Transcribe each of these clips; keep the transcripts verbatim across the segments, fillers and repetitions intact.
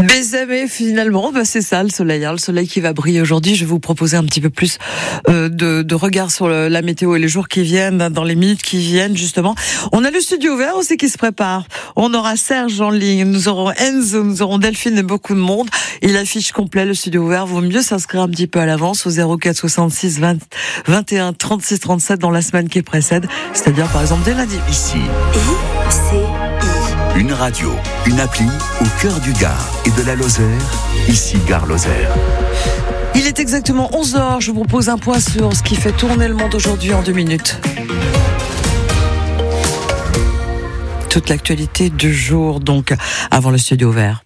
Mes amis, finalement, bah c'est ça le soleil, hein, le soleil qui va briller aujourd'hui. Je vais vous proposer un petit peu plus euh, de, de regard sur le, la météo et les jours qui viennent, dans les minutes qui viennent justement. On a le studio ouvert aussi qui se prépare. On aura Serge en ligne, nous aurons Enzo, nous aurons Delphine et beaucoup de monde. Et l'affiche complète, le studio ouvert, vaut mieux s'inscrire un petit peu à l'avance au zéro quatre soixante-six vingt vingt et un trente-six trente-sept dans la semaine qui précède, c'est-à-dire par exemple dès lundi. Ici, I C I. Une radio, une appli au cœur du Gard et de la Lozère. Ici Gare Lozère. Il est exactement onze heures, je vous propose un point sur ce qui fait tourner le monde aujourd'hui en deux minutes. Toute l'actualité du jour, donc, avant le studio ouvert.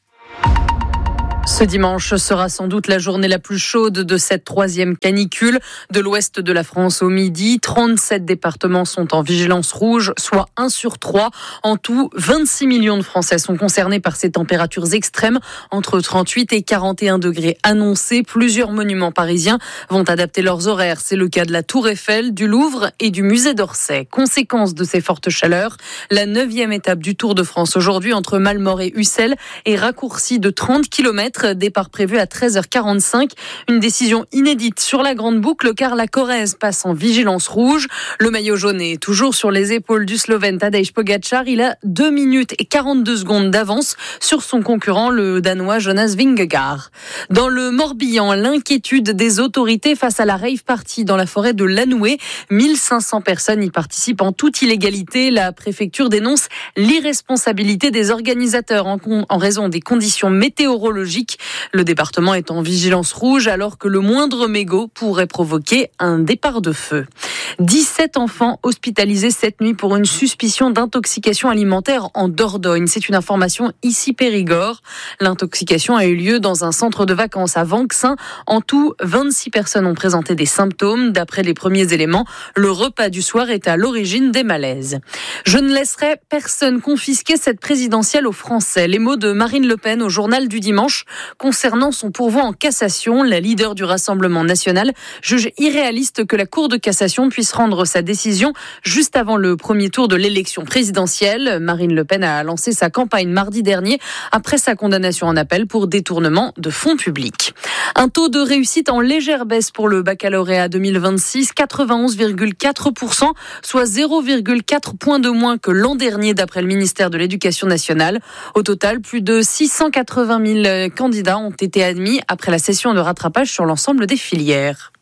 Ce dimanche sera sans doute la journée la plus chaude de cette troisième canicule. De l'ouest de la France au midi, trente-sept départements sont en vigilance rouge, soit un sur trois. En tout, vingt-six millions de Français sont concernés par ces températures extrêmes, entre trente-huit et quarante et un degrés annoncés. Plusieurs monuments parisiens vont adapter leurs horaires. C'est le cas de la Tour Eiffel, du Louvre et du musée d'Orsay. Conséquence de ces fortes chaleurs, la neuvième étape du Tour de France aujourd'hui entre Malmort et Ussel est raccourcie de trente kilomètres. Départ prévu à treize heures quarante-cinq. Une décision inédite sur la grande boucle car la Corrèze passe en vigilance rouge. Le maillot jaune est toujours sur les épaules du Slovène Tadej Pogačar. Il a deux minutes et quarante-deux secondes d'avance sur son concurrent, le Danois Jonas Vingegaard. Dans le Morbihan, l'inquiétude des autorités face à la rave party dans la forêt de Lanoué. mille cinq cents personnes y participent en toute illégalité. La préfecture dénonce l'irresponsabilité des organisateurs en, con- en raison des conditions météorologiques. Le département est en vigilance rouge alors que le moindre mégot pourrait provoquer un départ de feu. dix-sept enfants hospitalisés cette nuit pour une suspicion d'intoxication alimentaire en Dordogne. C'est une information ici Périgord. L'intoxication a eu lieu dans un centre de vacances à Vanxin. En tout, vingt-six personnes ont présenté des symptômes. D'après les premiers éléments, le repas du soir est à l'origine des malaises. Je ne laisserai personne confisquer cette présidentielle aux Français. Les mots de Marine Le Pen au journal du dimanche concernant son pourvoi en cassation. La leader du Rassemblement national juge irréaliste que la Cour de cassation puisse rendre sa décision juste avant le premier tour de l'élection présidentielle. Marine Le Pen a lancé sa campagne mardi dernier après sa condamnation en appel pour détournement de fonds publics. Un taux de réussite en légère baisse pour le baccalauréat deux mille vingt-six, quatre-vingt-onze virgule quatre pour cent, soit zéro virgule quatre points de moins que l'an dernier d'après le ministère de l'Éducation nationale. Au total, plus de six cent quatre-vingt mille candidats ont été admis après la session de rattrapage sur l'ensemble des filières.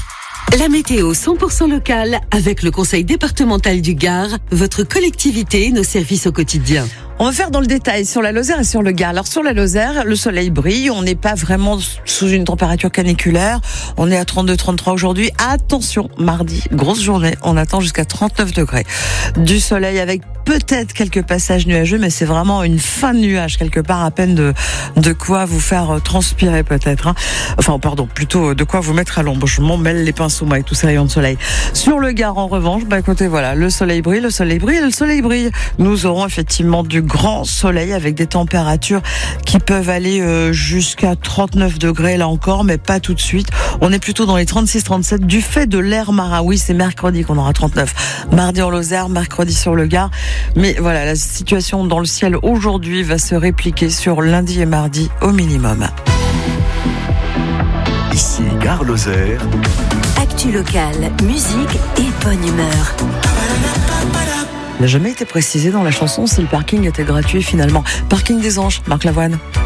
La météo cent pour cent locale avec le Conseil départemental du Gard, votre collectivité et nos services au quotidien. On va faire dans le détail sur la Lozère et sur le Gard. Alors sur la Lozère, le soleil brille, on n'est pas vraiment sous une température caniculaire. On est à trente-deux trente-trois aujourd'hui. Attention, mardi, grosse journée, on attend jusqu'à trente-neuf degrés. Du soleil avec peut-être quelques passages nuageux, mais c'est vraiment une fin de nuage quelque part, à peine de de quoi vous faire transpirer peut-être. Hein. Enfin, pardon, plutôt de quoi vous mettre à l'ombre. Je m'en mêle les pinceaux moi avec tous ces rayons de soleil. Sur le Gard, en revanche, bah écoutez, voilà, le soleil brille, le soleil brille, le soleil brille. Nous aurons effectivement du grand soleil avec des températures qui peuvent aller euh, jusqu'à trente-neuf degrés là encore, mais pas tout de suite. On est plutôt dans les trente-six trente-sept du fait de l'air marin. Oui, c'est mercredi qu'on aura trente-neuf. Mardi en Lozère, mercredi sur le Gard. Mais voilà, la situation dans le ciel aujourd'hui va se répliquer sur lundi et mardi au minimum. Ici Gare Lozère. Actu locale, musique et bonne humeur. Il n'a jamais été précisé dans la chanson si le parking était gratuit finalement. Parking des Anges, Marc Lavoine.